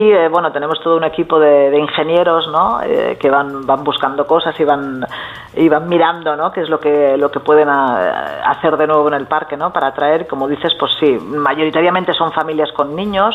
bueno, tenemos todo un equipo de ingenieros, ¿no? Que van buscando cosas y van mirando, ¿no? Qué es lo que pueden hacer de nuevo en el parque, ¿no? Para atraer, como dices, pues sí, mayoritariamente son familias con niños,